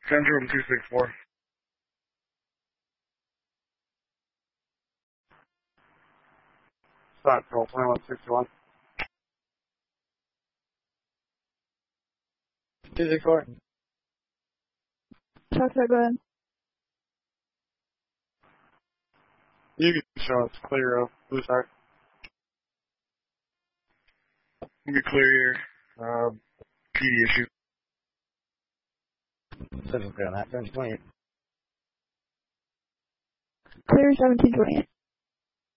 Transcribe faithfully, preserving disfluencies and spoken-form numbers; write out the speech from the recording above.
Syndrome two six four. Stop, roll twenty-one sixty-one. two six four. Talk go ahead. You can show us clear of Blue Star. You can clear your um, P D issue. seven twenty-eight. Clear seventeen twenty-eight.